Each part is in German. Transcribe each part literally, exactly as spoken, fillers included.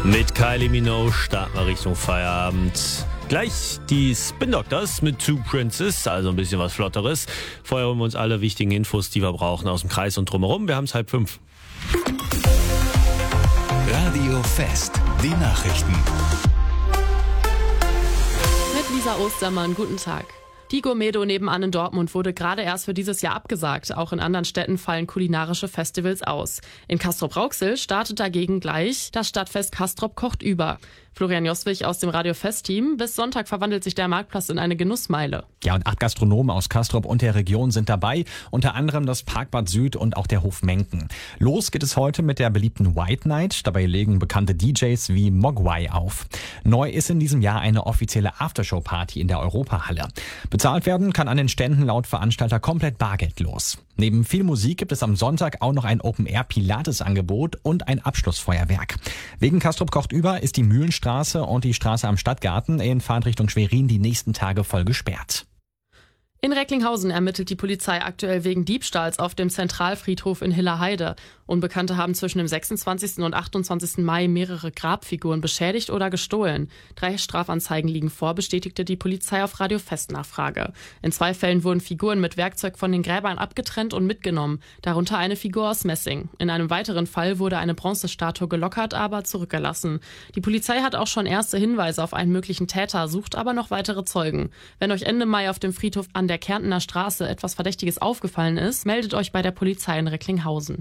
Mit Kylie Minogue starten wir Richtung Feierabend. Gleich die Spin Doctors mit Two Princes, also ein bisschen was Flotteres. Vorher holen wir uns alle wichtigen Infos, die wir brauchen aus dem Kreis und drumherum. Wir haben es halb fünf. Radio Fest, die Nachrichten. Mit Lisa Ostermann, guten Tag. Die Gourmedo nebenan in Dortmund wurde gerade erst für dieses Jahr abgesagt. Auch in anderen Städten fallen kulinarische Festivals aus. In Castrop-Rauxel startet dagegen gleich das Stadtfest Castrop kocht über. Florian Joswig aus dem Radio Fest-Team. Bis Sonntag verwandelt sich der Marktplatz in eine Genussmeile. Ja, und acht Gastronomen aus Castrop und der Region sind dabei. Unter anderem das Parkbad Süd und auch der Hof Menken. Los geht es heute mit der beliebten White Night. Dabei legen bekannte D Js wie Mogwai auf. Neu ist in diesem Jahr eine offizielle Aftershow-Party in der Europahalle. Bezahlt werden kann an den Ständen laut Veranstalter komplett bargeldlos. Neben viel Musik gibt es am Sonntag auch noch ein Open-Air-Pilates-Angebot und ein Abschlussfeuerwerk. Wegen Castrop kocht über ist die Mühlenstraße und die Straße am Stadtgarten in Fahrtrichtung Schwerin die nächsten Tage voll gesperrt. In Recklinghausen ermittelt die Polizei aktuell wegen Diebstahls auf dem Zentralfriedhof in Hillerheide. Unbekannte haben zwischen dem sechsundzwanzigsten und achtundzwanzigsten Mai mehrere Grabfiguren beschädigt oder gestohlen. Drei Strafanzeigen liegen vor, bestätigte die Polizei auf Radio Fest Nachfrage. In zwei Fällen wurden Figuren mit Werkzeug von den Gräbern abgetrennt und mitgenommen, darunter eine Figur aus Messing. In einem weiteren Fall wurde eine Bronzestatue gelockert, aber zurückgelassen. Die Polizei hat auch schon erste Hinweise auf einen möglichen Täter, sucht aber noch weitere Zeugen. Wenn euch Ende Mai auf dem Friedhof an der der Kärntner Straße etwas Verdächtiges aufgefallen ist, meldet euch bei der Polizei in Recklinghausen.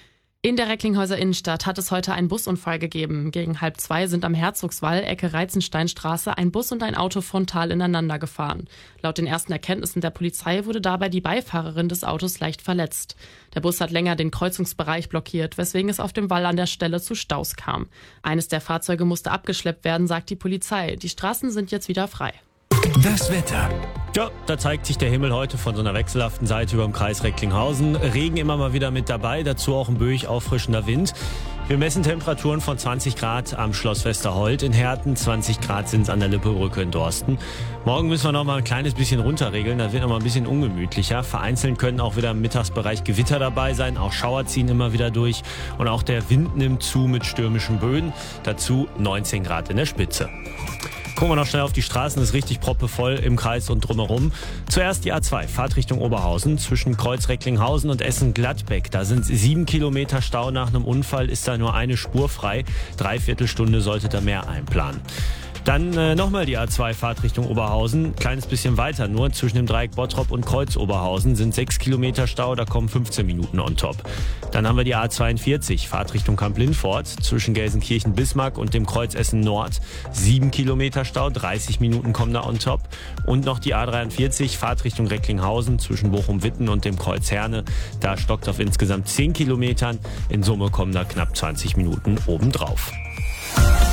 In der Recklinghäuser Innenstadt hat es heute einen Busunfall gegeben. Gegen halb zwei sind am Herzogswall, Ecke Reizensteinstraße, ein Bus und ein Auto frontal ineinander gefahren. Laut den ersten Erkenntnissen der Polizei wurde dabei die Beifahrerin des Autos leicht verletzt. Der Bus hat länger den Kreuzungsbereich blockiert, weswegen es auf dem Wall an der Stelle zu Staus kam. Eines der Fahrzeuge musste abgeschleppt werden, sagt die Polizei. Die Straßen sind jetzt wieder frei. Das Wetter. Ja, da zeigt sich der Himmel heute von so einer wechselhaften Seite über dem Kreis Recklinghausen. Regen immer mal wieder mit dabei, dazu auch ein böig auffrischender Wind. Wir messen Temperaturen von zwanzig Grad am Schloss Westerhold in Herten, zwanzig Grad sind es an der Lippebrücke in Dorsten. Morgen müssen wir noch mal ein kleines bisschen runterregeln, da wird noch mal ein bisschen ungemütlicher. Vereinzelt können auch wieder im Mittagsbereich Gewitter dabei sein, auch Schauer ziehen immer wieder durch und auch der Wind nimmt zu mit stürmischen Böen. Dazu neunzehn Grad in der Spitze. Gucken wir noch schnell auf die Straßen, ist richtig proppevoll im Kreis und drumherum. Zuerst die A zwei, Fahrtrichtung Oberhausen, zwischen Kreuz Recklinghausen und Essen-Gladbeck. Da sind sieben Kilometer Stau nach einem Unfall, ist da nur eine Spur frei. Dreiviertelstunde sollte da mehr einplanen. Dann äh, nochmal die A zwei Fahrtrichtung Oberhausen, kleines bisschen weiter nur, zwischen dem Dreieck Bottrop und Kreuz Oberhausen sind sechs Kilometer Stau, da kommen fünfzehn Minuten on top. Dann haben wir die A zweiundvierzig, Fahrtrichtung Kamp-Lindfort, zwischen Gelsenkirchen-Bismarck und dem Kreuz Essen Nord, sieben Kilometer Stau, dreißig Minuten kommen da on top. Und noch die A dreiundvierzig, Fahrtrichtung Recklinghausen, zwischen Bochum-Witten und dem Kreuz Herne, da stockt auf insgesamt zehn Kilometern, in Summe kommen da knapp zwanzig Minuten obendrauf.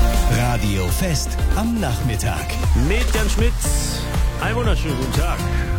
Radio Fest am Nachmittag. Mit Jan Schmidt, einen wunderschönen guten Tag.